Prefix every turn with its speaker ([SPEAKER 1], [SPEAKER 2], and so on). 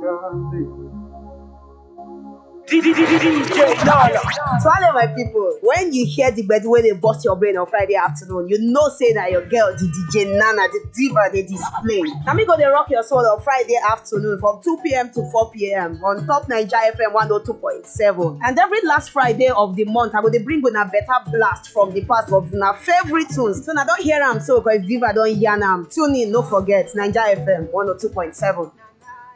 [SPEAKER 1] DJ Dollar. So hello my people, when you hear the gbedu wey dey burst your brain on Friday afternoon, you know say na your girl, the DJ Nana, the diva dey display. Na me go dey rock your soul on Friday afternoon from 2 p.m. to 4 p.m. on top Naija FM 102.7. And every last Friday of the month, I go dey bring una better blast from the past of una favorite tunes. So na don hear am so, because diva don yarn am. Tune in, no forget, Naija FM 102.7.